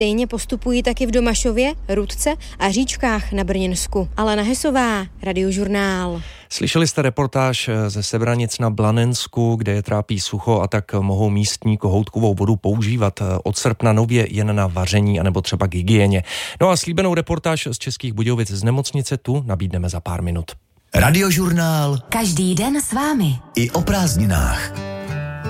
Stejně postupují taky v Domašově, Rudce a Říčkách na Brněnsku. Alena Hesová, Radiožurnál. Slyšeli jste reportáž ze Sebranic na Blanensku, kde je trápí sucho a tak mohou místní kohoutkovou vodu používat od srpna nově jen na vaření anebo třeba k hygieně. No a slíbenou reportáž z Českých Budějovic z nemocnice tu nabídneme za pár minut. Radiožurnál. Každý den s vámi. I o prázdninách.